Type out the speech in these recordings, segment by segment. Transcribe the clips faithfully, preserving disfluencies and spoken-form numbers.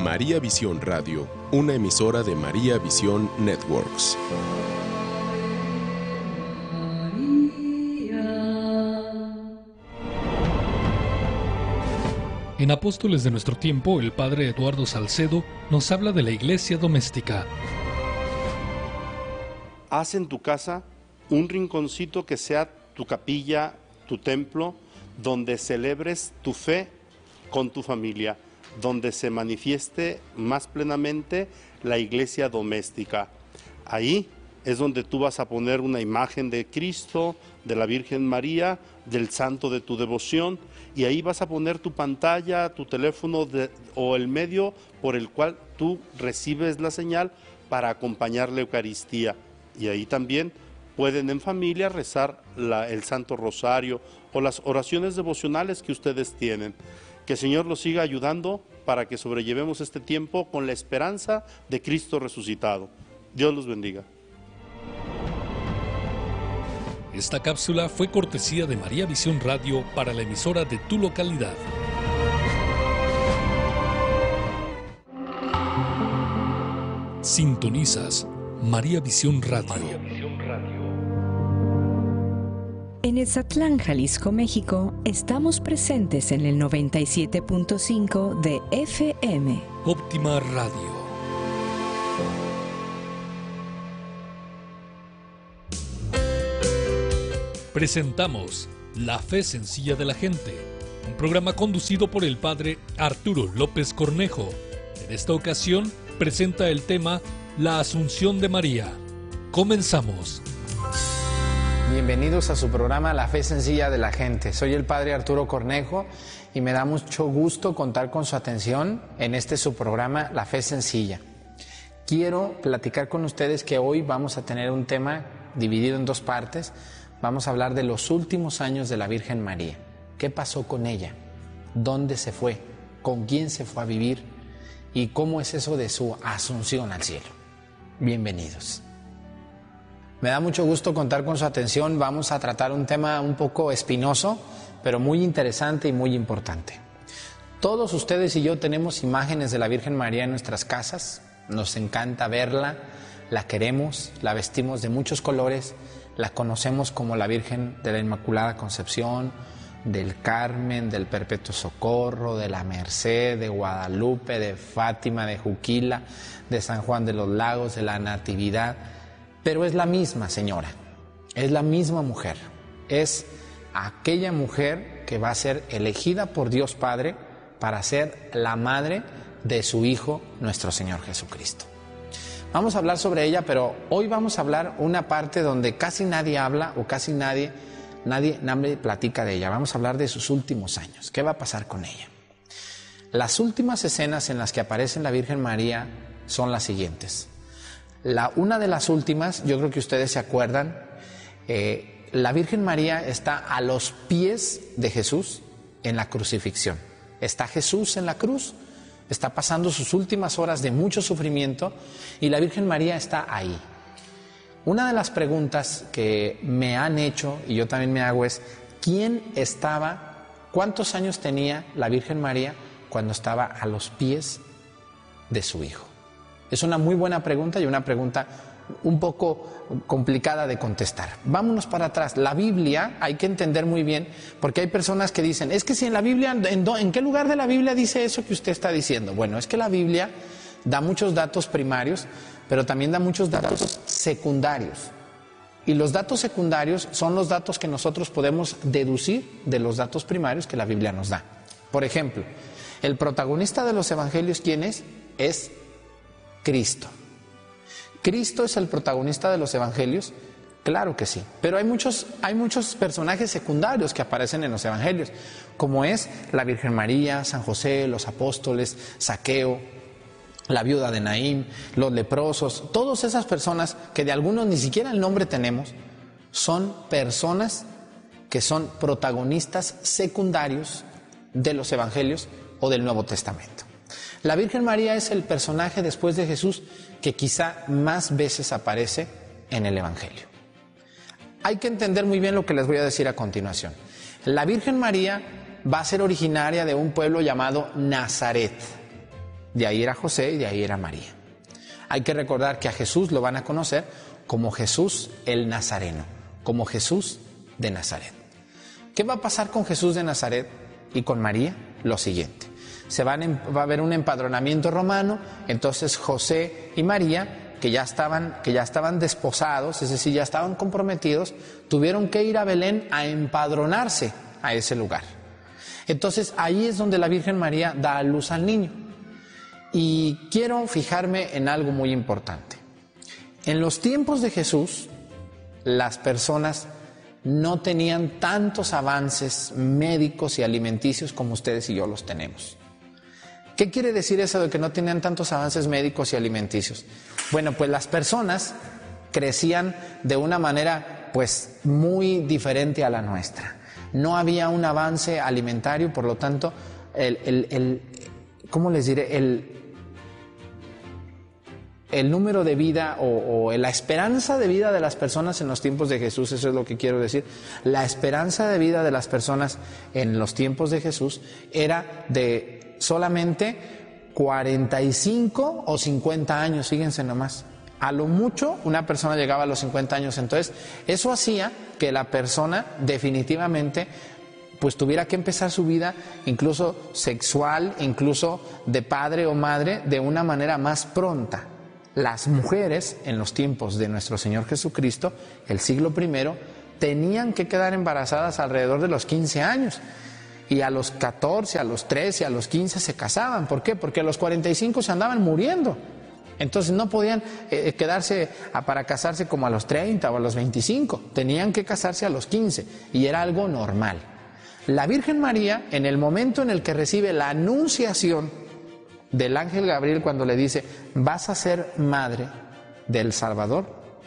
María Visión Radio, una emisora de María Visión Networks. En Apóstoles de nuestro tiempo, el padre Eduardo Salcedo nos habla de la iglesia doméstica. Haz en tu casa un rinconcito que sea tu capilla, tu templo, donde celebres tu fe con tu familia, donde se manifieste más plenamente la iglesia doméstica. Ahí es donde tú vas a poner una imagen de Cristo, de la Virgen María, del santo de tu devoción, y ahí vas a poner tu pantalla, tu teléfono de, o el medio por el cual tú recibes la señal para acompañar la Eucaristía. Y ahí también pueden en familia rezar la, el Santo Rosario o las oraciones devocionales que ustedes tienen. Que el Señor los siga ayudando para que sobrellevemos este tiempo con la esperanza de Cristo resucitado. Dios los bendiga. Esta cápsula fue cortesía de María Visión Radio para la emisora de tu localidad. Sintonizas María Visión Radio. María Visión Radio. En Etzatlán, Jalisco, México, estamos presentes en el noventa y siete punto cinco de F M. Óptima Radio. Presentamos La Fe Sencilla de la Gente, un programa conducido por el padre Arturo López Cornejo. En esta ocasión presenta el tema La Asunción de María. Comenzamos. Bienvenidos a su programa La Fe Sencilla de la Gente. Soy el padre Arturo Cornejo y me da mucho gusto contar con su atención en este su programa La Fe Sencilla. Quiero platicar con ustedes que hoy vamos a tener un tema dividido en dos partes. Vamos a hablar de los últimos años de la Virgen María. ¿Qué pasó con ella? ¿Dónde se fue? ¿Con quién se fue a vivir? ¿Y cómo es eso de su asunción al cielo? Bienvenidos. Me da mucho gusto contar con su atención. Vamos a tratar un tema un poco espinoso, pero muy interesante y muy importante. Todos ustedes y yo tenemos imágenes de la Virgen María en nuestras casas. Nos encanta verla, la queremos, la vestimos de muchos colores. La conocemos como la Virgen de la Inmaculada Concepción, del Carmen, del Perpetuo Socorro, de la Merced, de Guadalupe, de Fátima, de Juquila, de San Juan de los Lagos, de la Natividad. Pero es la misma señora, es la misma mujer. Es aquella mujer que va a ser elegida por Dios Padre para ser la madre de su Hijo, nuestro Señor Jesucristo. Vamos a hablar sobre ella, pero hoy vamos a hablar una parte donde casi nadie habla o casi nadie, nadie, nadie platica de ella. Vamos a hablar de sus últimos años. ¿Qué va a pasar con ella? Las últimas escenas en las que aparece la Virgen María son las siguientes. La, una de las últimas, yo creo que ustedes se acuerdan, eh, la Virgen María está a los pies de Jesús en la crucifixión. Está Jesús en la cruz. Está pasando sus últimas horas de mucho sufrimiento y la Virgen María está ahí. Una de las preguntas que me han hecho, y yo también me hago, es ¿quién estaba, cuántos años tenía la Virgen María cuando estaba a los pies de su Hijo? Es una muy buena pregunta y una pregunta un poco complicada de contestar. Vámonos para atrás. La Biblia hay que entender muy bien, porque hay personas que dicen, es que si en la Biblia, ¿en, do, ¿en qué lugar de la Biblia dice eso que usted está diciendo? Bueno, es que la Biblia da muchos datos primarios, pero también da muchos datos secundarios. Y los datos secundarios son los datos que nosotros podemos deducir de los datos primarios que la Biblia nos da. Por ejemplo, el protagonista de los evangelios, ¿quién es? Es Cristo. ¿Cristo es el protagonista de los evangelios? Claro que sí, pero hay muchos, hay muchos personajes secundarios que aparecen en los evangelios, como es la Virgen María, San José, los apóstoles, Zaqueo, la viuda de Naín, los leprosos. Todas esas personas que de algunos ni siquiera el nombre tenemos, son personas que son protagonistas secundarios de los evangelios o del Nuevo Testamento. La Virgen María es el personaje después de Jesús que quizá más veces aparece en el Evangelio. Hay que entender muy bien lo que les voy a decir a continuación. La Virgen María va a ser originaria de un pueblo llamado Nazaret. de ahí era José y de ahí era María. Hay que recordar que a Jesús lo van a conocer como Jesús el Nazareno, como Jesús de Nazaret. ¿Qué va a pasar con Jesús de Nazaret y con María? Lo siguiente. Se van, va a haber un empadronamiento romano, entonces José y María, que ya estaban, que ya estaban desposados, es decir, ya estaban comprometidos, tuvieron que ir a Belén a empadronarse a ese lugar. Entonces ahí es donde la Virgen María da a luz al niño. Y quiero fijarme en algo muy importante. En los tiempos de Jesús, las personas no tenían tantos avances médicos y alimenticios como ustedes y yo los tenemos. ¿Qué quiere decir eso de que no tenían tantos avances médicos y alimenticios? Bueno, pues las personas crecían de una manera pues muy diferente a la nuestra. No había un avance alimentario, por lo tanto, el, el, el ¿cómo les diré? El, el número de vida o, o la esperanza de vida de las personas en los tiempos de Jesús, eso es lo que quiero decir. La esperanza de vida de las personas en los tiempos de Jesús era de solamente cuarenta y cinco o cincuenta años, fíjense nomás. A lo mucho una persona llegaba a los cincuenta años, entonces eso hacía que la persona definitivamente pues tuviera que empezar su vida incluso sexual, incluso de padre o madre, de una manera más pronta. Las mujeres en los tiempos de nuestro Señor Jesucristo, el siglo primero, tenían que quedar embarazadas alrededor de los quince años. Y a los catorce, a los trece, a los quince se casaban. ¿Por qué? Porque a los cuarenta y cinco se andaban muriendo. Entonces no podían eh, quedarse a, para casarse como a los treinta o a los veinticinco. Tenían que casarse a los quince y era algo normal. La Virgen María, en el momento en el que recibe la anunciación del ángel Gabriel cuando le dice, vas a ser madre del Salvador,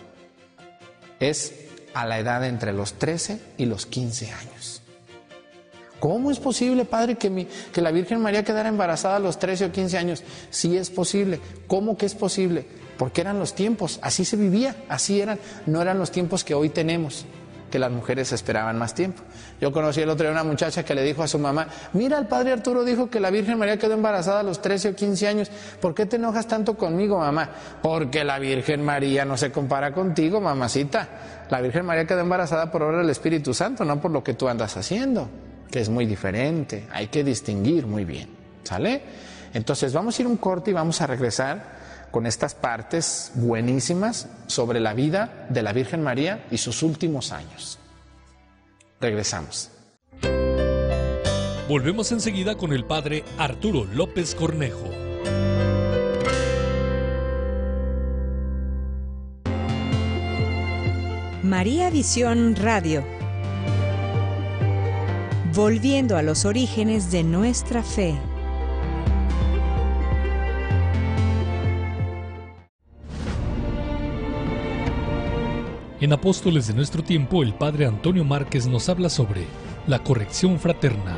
es a la edad entre los trece y los quince años. ¿Cómo es posible, padre, que, mi, que la Virgen María quedara embarazada a los trece o quince años? Sí es posible. ¿Cómo que es posible? Porque eran los tiempos, así se vivía, así eran. No eran los tiempos que hoy tenemos, que las mujeres esperaban más tiempo. Yo conocí el otro día una muchacha que le dijo a su mamá, mira, el padre Arturo dijo que la Virgen María quedó embarazada a los trece o quince años. ¿Por qué te enojas tanto conmigo, mamá? Porque la Virgen María no se compara contigo, mamacita. La Virgen María quedó embarazada por obra del Espíritu Santo, no por lo que tú andas haciendo, que es muy diferente, hay que distinguir muy bien, ¿sale? Entonces vamos a ir un corte y vamos a regresar con estas partes buenísimas sobre la vida de la Virgen María y sus últimos años. Regresamos. Volvemos enseguida con el padre Arturo López Cornejo. María Visión Radio. Volviendo a los orígenes de nuestra fe. En Apóstoles de nuestro tiempo, el padre Antonio Márquez nos habla sobre la corrección fraterna.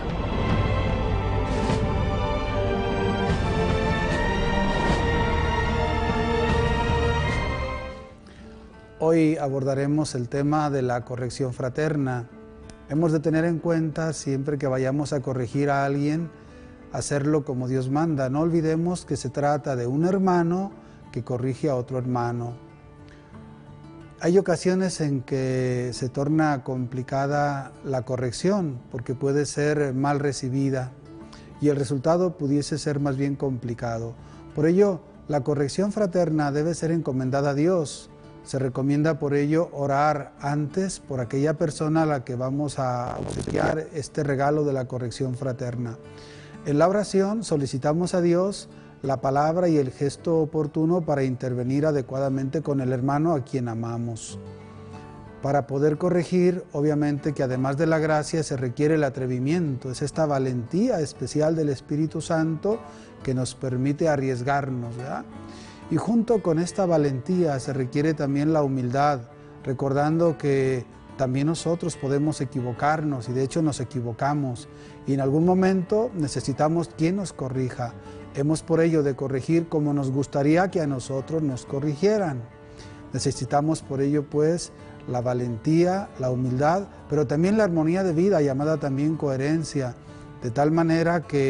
Hoy abordaremos el tema de la corrección fraterna. Hemos de tener en cuenta, siempre que vayamos a corregir a alguien, hacerlo como Dios manda. No olvidemos que se trata de un hermano que corrige a otro hermano. Hay ocasiones en que se torna complicada la corrección, porque puede ser mal recibida y el resultado pudiese ser más bien complicado. Por ello, la corrección fraterna debe ser encomendada a Dios. Se recomienda por ello orar antes por aquella persona a la que vamos a obsequiar este regalo de la corrección fraterna. En la oración solicitamos a Dios la palabra y el gesto oportuno para intervenir adecuadamente con el hermano a quien amamos. Para poder corregir, obviamente que además de la gracia se requiere el atrevimiento, es esta valentía especial del Espíritu Santo que nos permite arriesgarnos, ¿verdad? Y junto con esta valentía se requiere también la humildad, recordando que también nosotros podemos equivocarnos y de hecho nos equivocamos y en algún momento necesitamos quien nos corrija. Hemos por ello de corregir como nos gustaría que a nosotros nos corrigieran. Necesitamos por ello pues la valentía, la humildad, pero también la armonía de vida llamada también coherencia, de tal manera que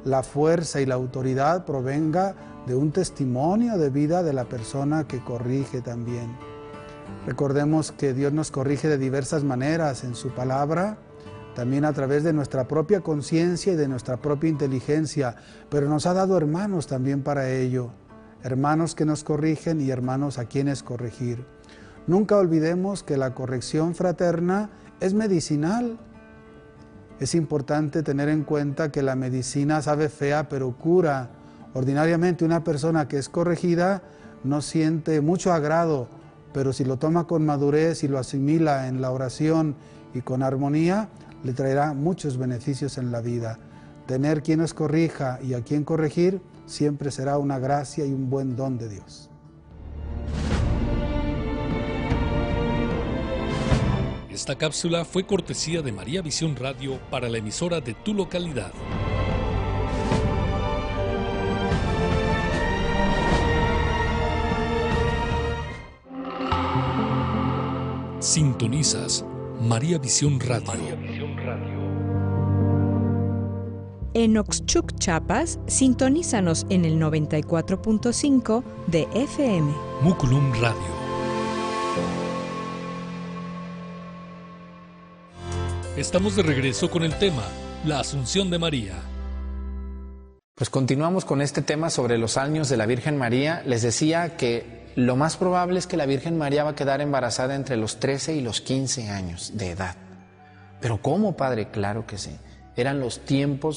la fuerza y la autoridad provenga de un testimonio de vida de la persona que corrige también. Recordemos que Dios nos corrige de diversas maneras en su palabra, también a través de nuestra propia conciencia y de nuestra propia inteligencia, pero nos ha dado hermanos también para ello, hermanos que nos corrigen y hermanos a quienes corregir. Nunca olvidemos que la corrección fraterna es medicinal. Es importante tener en cuenta que la medicina sabe fea, pero cura. Ordinariamente una persona que es corregida no siente mucho agrado, pero si lo toma con madurez y lo asimila en la oración y con armonía, le traerá muchos beneficios en la vida. Tener quien nos corrija y a quien corregir siempre será una gracia y un buen don de Dios. Esta cápsula fue cortesía de María Visión Radio para la emisora de tu localidad. Sintonizas María Visión Radio. María Visión Radio. En Oxchuc, Chiapas, sintonízanos en el noventa y cuatro punto cinco de F M. Muculum Radio. Estamos de regreso con el tema, la Asunción de María. Pues continuamos con este tema sobre los años de la Virgen María. Les decía que lo más probable es que la Virgen María va a quedar embarazada entre los trece y los quince años de edad. ¿Pero cómo, padre? Claro que sí. Eran los tiempos